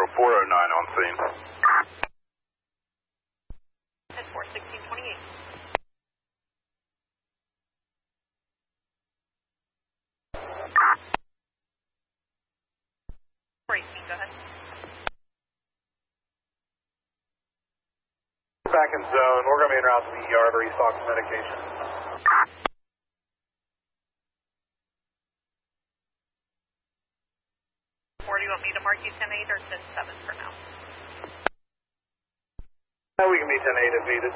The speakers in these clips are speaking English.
409 on scene. 10-4, 1628. Go ahead. Back in zone. We're going to be en route to the ER to restock some medication. Or do you want me to mark you 10-8 or 10-7 for now? We can be 10-8 if needed.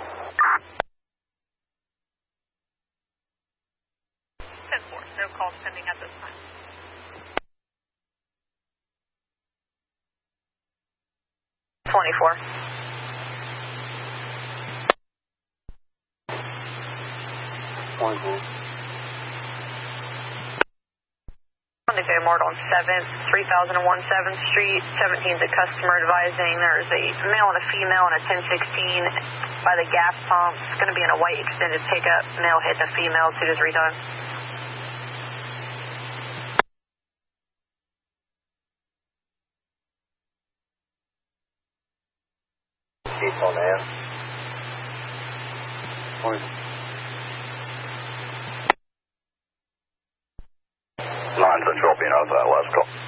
10-4, no calls pending at this time. 24. On the J Mart on 7th, 3001 7th Street, 17's a customer advising there's a male and a female and a 1016 by the gas pump. It's going to be in a white extended pickup. Male hitting a female, 2 to 3 times. Keep on air. 9 Central, being out that last call.